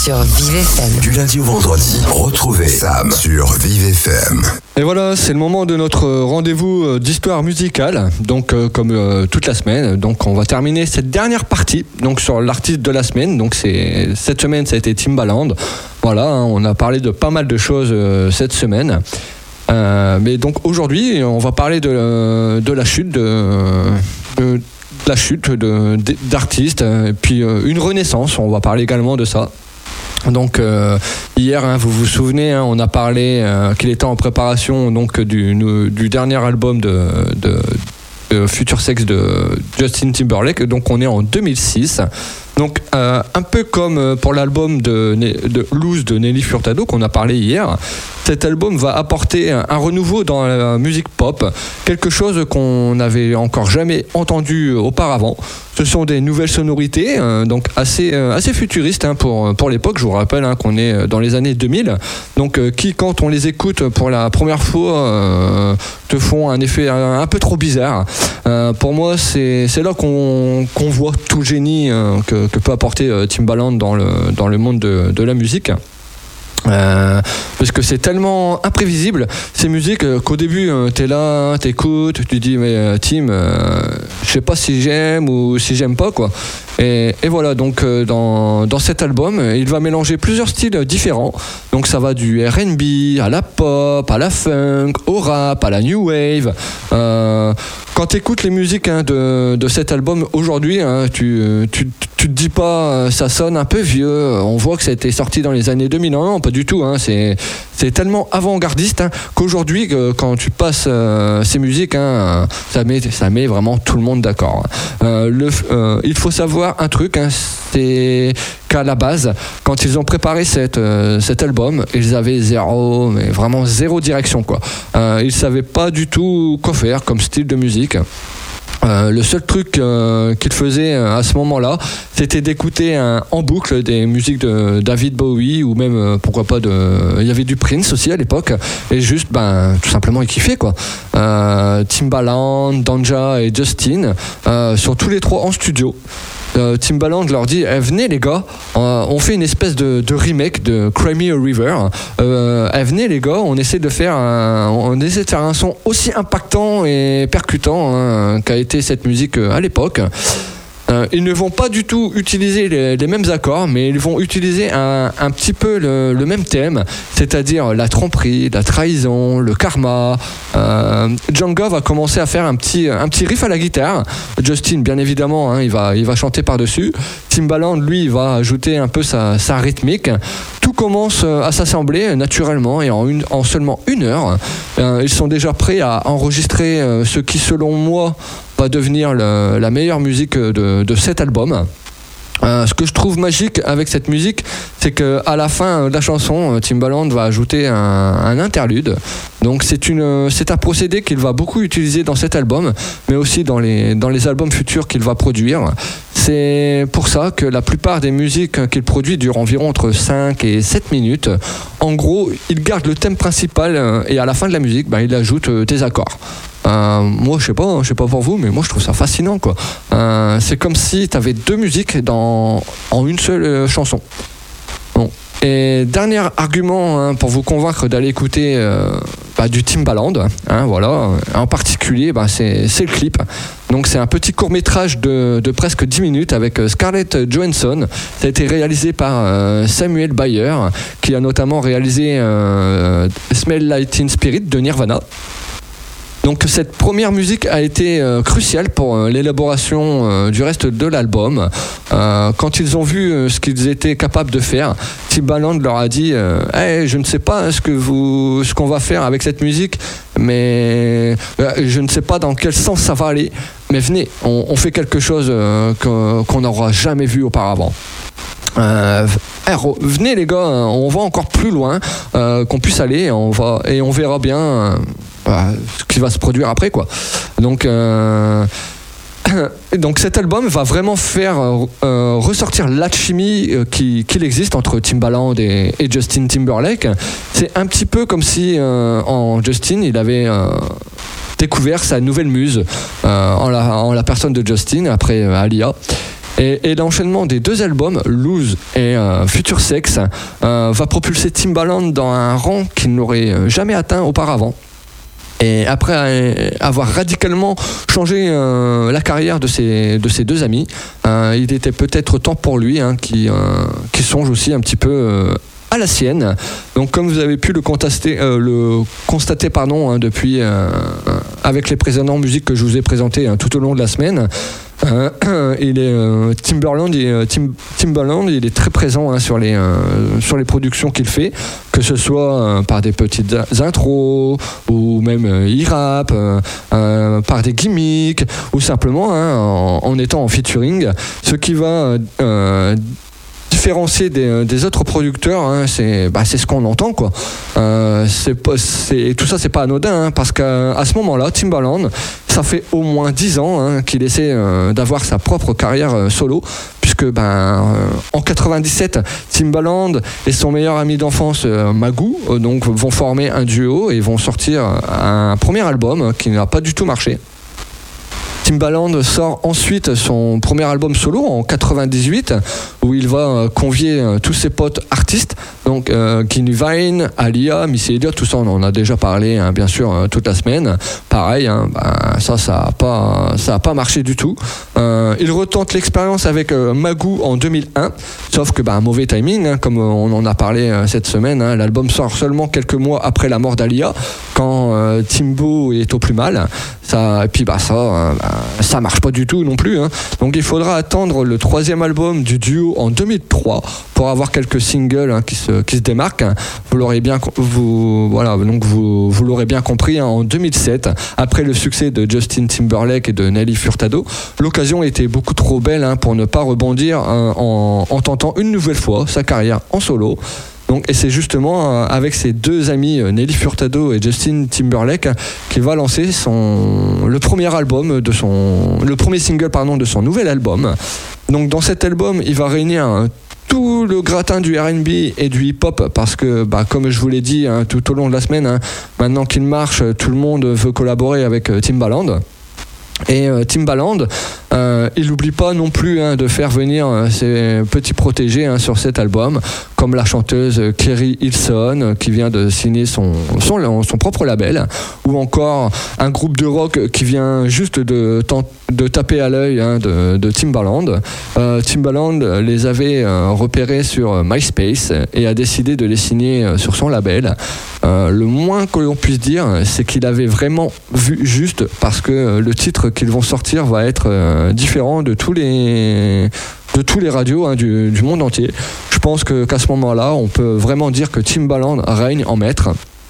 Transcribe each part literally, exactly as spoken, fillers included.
sur Vive F M. Du lundi au vendredi, retrouvez Sam sur Vive F M. Et voilà, c'est le moment de notre rendez-vous d'histoire musicale, donc euh, comme euh, toute la semaine. Donc on va terminer cette dernière partie donc sur l'artiste de la semaine. Donc c'est cette semaine, ça a été Timbaland. Voilà, hein, on a parlé de pas mal de choses euh, cette semaine. Euh, mais donc aujourd'hui, on va parler de, de la chute de, de la chute de, d'artistes et puis euh, une renaissance. On va parler également de ça. Donc euh, hier, hein, vous vous souvenez, hein, on a parlé euh, qu'il était en préparation donc du, du dernier album de, de, de Future Sex de Justin Timberlake. Donc on est en deux mille six. Donc euh, un peu comme pour l'album de, de Loose de Nelly Furtado qu'on a parlé hier, cet album va apporter un, un renouveau dans la musique pop, quelque chose qu'on n'avait encore jamais entendu auparavant. Ce sont des nouvelles sonorités, euh, donc assez, euh, assez futuristes hein, pour, pour l'époque. Je vous rappelle hein, qu'on est dans les années deux mille, donc euh, qui quand on les écoute pour la première fois euh, te font un effet un, un peu trop bizarre. Euh, pour moi, c'est, c'est là qu'on, qu'on voit tout le génie euh, que, que peut apporter euh, Timbaland dans le, dans le monde de, de la musique. Euh, parce que c'est tellement imprévisible ces musiques euh, qu'au début euh, t'es là, t'écoutes, tu dis mais euh, Tim, euh, je sais pas si j'aime ou si j'aime pas quoi. Et, et voilà donc euh, dans, dans cet album il va mélanger plusieurs styles différents. Donc ça va du R and B à la pop, à la funk, au rap, à la new wave. Euh, quand t'écoutes les musiques hein, de, de cet album aujourd'hui, hein, tu, tu, tu te dis pas ça sonne un peu vieux. On voit que ça a été sorti dans les années deux mille. Non, non pas du tout. Hein, c'est, c'est tellement avant-gardiste hein, qu'aujourd'hui, que, quand tu passes euh, ces musiques, hein, ça, met, ça met vraiment tout le monde d'accord. Euh, le, euh, il faut savoir un truc, hein, c'est qu'à la base, quand ils ont préparé cette, euh, cet album, ils avaient zéro, mais vraiment zéro direction quoi. Euh, ils savaient pas du tout quoi faire comme style de musique. Euh, le seul truc euh, qu'il faisait euh, à ce moment-là, c'était d'écouter un, en boucle des musiques de David Bowie ou même euh, pourquoi pas de, il y avait du Prince aussi à l'époque et juste ben tout simplement ils kiffaient quoi. Euh, Timbaland, Danja et Justin euh, sont tous les trois en studio. Euh, Timbaland leur dit eh, venez les gars, euh, on fait une espèce de, de remake de Cry Me a River. Euh, eh, venez les gars, on essaie de faire un, on essaie de faire un son aussi impactant et percutant hein, qu'a été cette musique à l'époque. Euh, ils ne vont pas du tout utiliser les, les mêmes accords, mais ils vont utiliser un, un petit peu le, le même thème, c'est-à-dire la tromperie, la trahison, le karma. Euh, Django va commencer à faire un petit, un petit riff à la guitare. Justin, bien évidemment, hein, il va, il va chanter par-dessus. Timbaland, lui, il va ajouter un peu sa, sa rythmique. Tout commence à s'assembler naturellement et en, une, en seulement une heure, euh, ils sont déjà prêts à enregistrer euh, ce qui, selon moi, va devenir le, la meilleure musique de, de cet album. Euh, ce que je trouve magique avec cette musique, c'est qu'à la fin de la chanson, Timbaland va ajouter un, un interlude. Donc c'est, une, c'est un procédé qu'il va beaucoup utiliser dans cet album, mais aussi dans les, dans les albums futurs qu'il va produire. C'est pour ça que la plupart des musiques qu'il produit durent environ entre cinq et sept minutes. En gros, il garde le thème principal et à la fin de la musique, ben, il ajoute des accords. Euh, moi je sais pas, je sais pas pour vous, mais moi je trouve ça fascinant quoi. Euh, c'est comme si tu avais deux musiques dans, en une seule euh, chanson. Bon. Et dernier argument hein, pour vous convaincre d'aller écouter euh, bah, du Timbaland, hein, voilà. En particulier, bah, c'est, c'est le clip. Donc c'est un petit court-métrage de, de presque dix minutes avec Scarlett Johansson. Ça a été réalisé par euh, Samuel Bayer, qui a notamment réalisé euh, Smell Like Teen Spirit de Nirvana. Donc cette première musique a été euh, cruciale pour euh, l'élaboration euh, du reste de l'album. Euh, quand ils ont vu euh, ce qu'ils étaient capables de faire, Timbaland leur a dit euh, hey, je ne sais pas ce que vous, ce qu'on va faire avec cette musique, mais euh, je ne sais pas dans quel sens ça va aller, mais venez, on, on fait quelque chose euh, que, qu'on n'aura jamais vu auparavant. Euh, venez les gars, on va encore plus loin euh, qu'on puisse aller, on va, et on verra bien euh, bah, ce qui va se produire après quoi. Donc euh, donc cet album va vraiment faire euh, ressortir l'alchimie euh, qui, qu'il existe entre Timbaland et, et Justin Timberlake. C'est un petit peu comme si euh, en Justin il avait euh, découvert sa nouvelle muse euh, en, la, en la personne de Justin après euh, Aaliyah. Et, et l'enchaînement des deux albums, Lose et euh, Future Sex, euh, va propulser Timbaland dans un rang qu'il n'aurait jamais atteint auparavant. Et après avoir radicalement changé euh, la carrière de ses, de ses deux amis, euh, il était peut-être temps pour lui hein, qui, euh, qui songe aussi un petit peu euh, à la sienne. Donc comme vous avez pu le constater, euh, le constater pardon, hein, depuis euh, avec les précédentes musiques que je vous ai présentées hein, tout au long de la semaine, Euh, il est euh, Timbaland, il, euh, Tim, Timbaland, il est très présent hein, sur les euh, sur les productions qu'il fait, que ce soit euh, par des petites intros ou même euh, il rappe, euh, euh, par des gimmicks ou simplement hein, en, en étant en featuring, ce qui va euh, différencier des, des autres producteurs, hein, c'est, bah, c'est ce qu'on entend quoi. Euh, c'est pas, c'est, tout ça c'est pas anodin hein, parce qu'à à ce moment-là, Timbaland, ça fait au moins dix ans hein, qu'il essaie euh, d'avoir sa propre carrière euh, solo, puisque ben, euh, en quatre-vingt-dix-sept, Timbaland et son meilleur ami d'enfance euh, Magoo euh, donc, vont former un duo et vont sortir un premier album euh, qui n'a pas du tout marché. Timbaland sort ensuite son premier album solo en quatre-vingt-dix-huit où il va convier tous ses potes artistes, donc euh, Ginuwine Vine, Aaliyah, Missy Elliott, tout ça on en a déjà parlé hein, bien sûr toute la semaine. Pareil, hein, bah, ça ça a pas ça a pas marché du tout. Euh, il retente l'expérience avec euh, Magoo en deux mille un, sauf que bah, mauvais timing, hein, comme on en a parlé euh, cette semaine. Hein, l'album sort seulement quelques mois après la mort d'Aaliyah, quand euh, Timbo est au plus mal. Ça, et puis bah ça, euh, bah, ça marche pas du tout non plus. Hein. Donc il faudra attendre le troisième album du duo en deux mille trois pour avoir quelques singles hein, qui se qui se démarquent. Vous l'aurez bien vous voilà donc vous vous l'aurez bien compris hein, en deux mille sept, après le succès de Justin Timberlake et de Nelly Furtado, l'occasion était beaucoup trop belle hein, pour ne pas rebondir hein, en, en tentant une nouvelle fois sa carrière en solo. Donc, et c'est justement euh, avec ses deux amis euh, Nelly Furtado et Justin Timberlake qu'il va lancer son le premier album de son le premier single pardon de son nouvel album. Donc dans cet album, il va réunir hein, tout le gratin du R and B et du hip-hop parce que bah, comme je vous l'ai dit hein, tout au long de la semaine, hein, maintenant qu'il marche, tout le monde veut collaborer avec euh, Timbaland. Et euh, Timbaland, euh, il n'oublie pas non plus hein, de faire venir euh, ses petits protégés hein, sur cet album, comme la chanteuse Keri Hilson euh, qui vient de signer son, son, son propre label, ou encore un groupe de rock qui vient juste de, de taper à l'œil hein, de, de Timbaland. Euh, Timbaland les avait euh, repérés sur MySpace et a décidé de les signer euh, sur son label. Euh, le moins que l'on puisse dire, c'est qu'il avait vraiment vu juste, parce que euh, le titre qu'ils vont sortir va être euh, différent de tous les de tous les radios hein, du, du monde entier. Je pense que, qu'à ce moment-là, on peut vraiment dire que Timbaland règne en maître.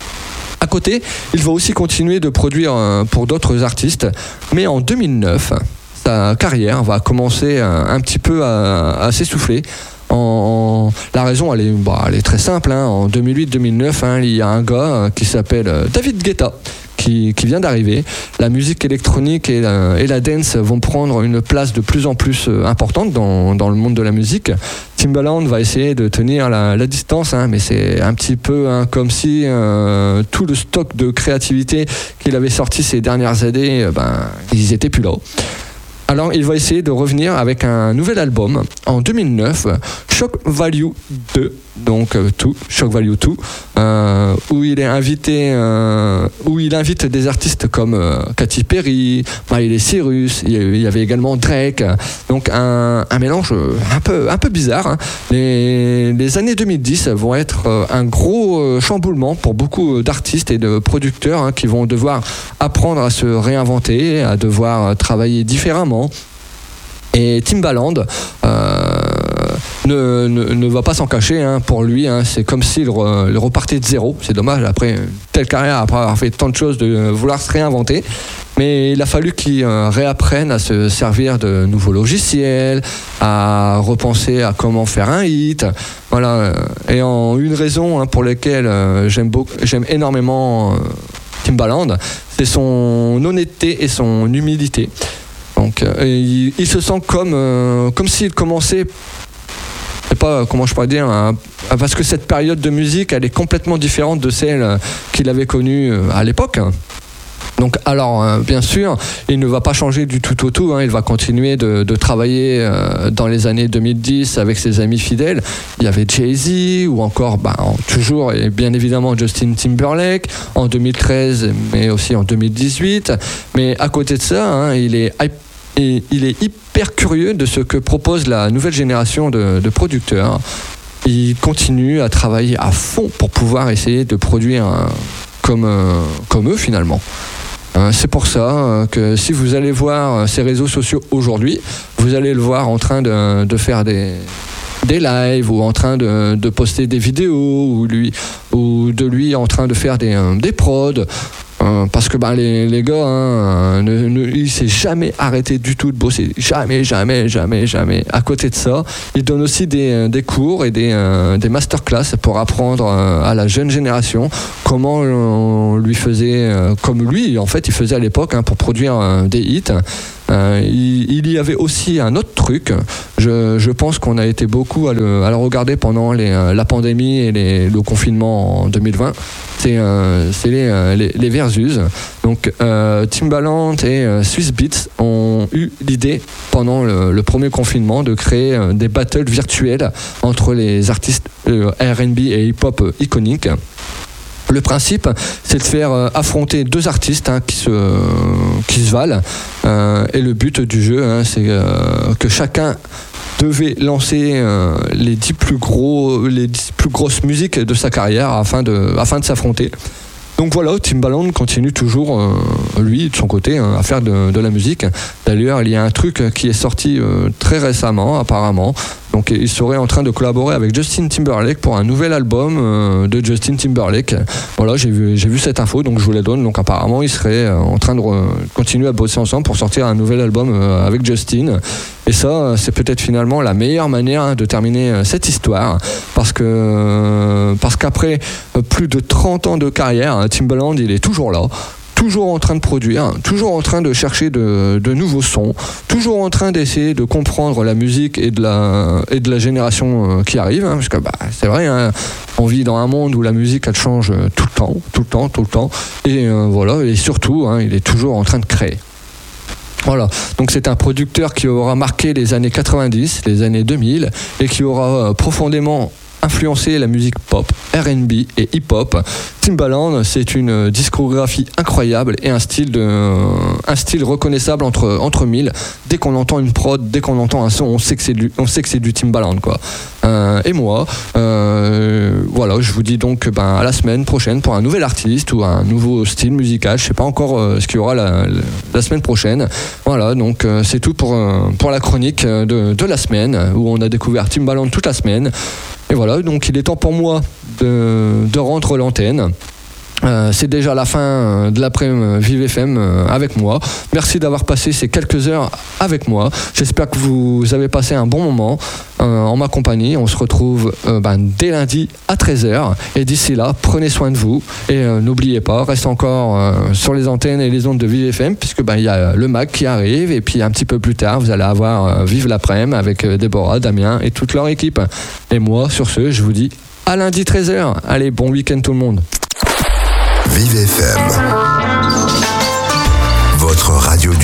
À côté, il va aussi continuer de produire euh, pour d'autres artistes, mais en deux mille neuf, sa carrière va commencer euh, un petit peu à, à s'essouffler. En, en, la raison elle est, bah, elle est très simple hein. En deux mille huit deux mille neuf hein, il y a un gars euh, qui s'appelle euh, David Guetta qui, qui vient d'arriver. La musique électronique et la, et la dance vont prendre une place de plus en plus euh, importante dans, dans le monde de la musique. Timbaland va essayer de tenir la, la distance hein, mais c'est un petit peu hein, comme si euh, tout le stock de créativité qu'il avait sorti ces dernières années euh, ben, ils étaient plus là. Alors il va essayer de revenir avec un nouvel album en deux mille neuf, Shock Value deux, donc euh, deux, Shock Value deux, euh, où il est invité, euh, où il invite des artistes comme euh, Katy Perry, Miley Cyrus, il y avait également Drake, donc un, un mélange un peu, un peu bizarre. Hein. Les, les années deux mille dix vont être euh, un gros euh, chamboulement pour beaucoup d'artistes et de producteurs hein, qui vont devoir apprendre à se réinventer, à devoir travailler différemment. Et Timbaland euh, ne, ne, ne va pas s'en cacher hein, pour lui, hein, c'est comme s'il re, il repartait de zéro. C'est dommage, après une telle carrière, après avoir fait tant de choses, de vouloir se réinventer. Mais il a fallu qu'il euh, réapprenne à se servir de nouveaux logiciels, à repenser à comment faire un hit. Voilà. Et en une raison hein, pour laquelle euh, j'aime, beaucoup, j'aime énormément euh, Timbaland, c'est son honnêteté et son humilité. Donc, euh, il, il se sent comme, euh, comme s'il commençait, je sais pas comment je pourrais dire, hein, parce que cette période de musique, elle est complètement différente de celle qu'il avait connue à l'époque. Donc, alors, euh, bien sûr, il ne va pas changer du tout au tout. Hein, il va continuer de, de travailler euh, dans les années deux mille dix avec ses amis fidèles. Il y avait Jay-Z ou encore, bah, toujours et bien évidemment Justin Timberlake en deux mille treize, mais aussi en deux mille dix-huit. Mais à côté de ça, hein, il est Et il est hyper curieux de ce que propose la nouvelle génération de, de producteurs. Il continue à travailler à fond pour pouvoir essayer de produire un, comme, euh, comme eux finalement. Euh, c'est pour ça euh, que si vous allez voir ses réseaux sociaux aujourd'hui, vous allez le voir en train de, de faire des, des lives ou en train de, de poster des vidéos ou, lui, ou de lui en train de faire des, euh, des prods. Euh, parce que bah, les, les gars, hein, ne, ne, il s'est jamais arrêté du tout de bosser, jamais, jamais, jamais, jamais. À côté de ça, il donne aussi des, des cours et des, euh, des masterclass pour apprendre euh, à la jeune génération comment on lui faisait, euh, comme lui, en fait, il faisait à l'époque hein, pour produire euh, des hits. Euh, il, il y avait aussi un autre truc. Je, je pense qu'on a été beaucoup à le, à le regarder pendant les, la pandémie et les, le confinement en deux mille vingt. C'est, euh, c'est les, les, les Versus. Donc euh, Timbaland et euh, Swizz Beatz ont eu l'idée pendant le, le premier confinement de créer euh, des battles virtuels entre les artistes euh, R and B et hip-hop euh, iconiques. Le principe, c'est de faire euh, affronter deux artistes hein, qui, se, euh, qui se valent. Euh, et le but du jeu, hein, c'est euh, que chacun devait lancer euh, les dix plus gros, les dix plus grosses musiques de sa carrière afin de, afin de s'affronter. Donc voilà, Timbaland continue toujours, euh, lui, de son côté, hein, à faire de, de la musique. D'ailleurs, il y a un truc qui est sorti euh, très récemment, apparemment. Donc, il serait en train de collaborer avec Justin Timberlake pour un nouvel album euh, de Justin Timberlake. Voilà, j'ai vu, j'ai vu cette info, donc je vous la donne. Donc, apparemment, ils seraient euh, en train de re- continuer à bosser ensemble pour sortir un nouvel album euh, avec Justin. Et ça, c'est peut-être finalement la meilleure manière hein, de terminer euh, cette histoire. Parce que euh, parce qu'après euh, plus de trente ans de carrière, hein, Timbaland, il est toujours là. Toujours en train de produire, toujours en train de chercher de, de nouveaux sons, toujours en train d'essayer de comprendre la musique et de la, et de la génération qui arrive, hein, parce que bah, c'est vrai, hein, on vit dans un monde où la musique elle change tout le temps, tout le temps, tout le temps, et euh, voilà, et surtout, hein, il est toujours en train de créer. Voilà, donc c'est un producteur qui aura marqué les années quatre-vingt-dix, les années deux mille, et qui aura profondément influencé la musique pop, R and B et hip-hop. Timbaland, c'est une discographie incroyable et un style, de, un style reconnaissable entre, entre mille. Dès qu'on entend une prod, dès qu'on entend un son, on sait que c'est du, on sait que c'est du Timbaland, quoi. Euh, et moi, euh, voilà, je vous dis donc ben, à la semaine prochaine pour un nouvel artiste ou un nouveau style musical. Je ne sais pas encore euh, ce qu'il y aura la, la semaine prochaine. Voilà, donc euh, c'est tout pour, euh, pour la chronique de, de la semaine où on a découvert Timbaland toute la semaine. Et voilà, donc il est temps pour moi de, de rendre l'antenne. Euh, c'est déjà la fin de l'après-midi Vive F M euh, avec moi. Merci d'avoir passé ces quelques heures avec moi. J'espère que vous avez passé un bon moment euh, en ma compagnie. On se retrouve euh, ben, dès lundi à treize heures. Et d'ici là, prenez soin de vous. Et euh, n'oubliez pas, restez encore euh, sur les antennes et les ondes de Vive F M, puisque ben, y a le Mac qui arrive. Et puis un petit peu plus tard, vous allez avoir euh, Vive l'après-midi avec euh, Déborah, Damien et toute leur équipe. Et moi, sur ce, je vous dis à lundi treize heures. Allez, bon week-end tout le monde. Vive F M, votre radio du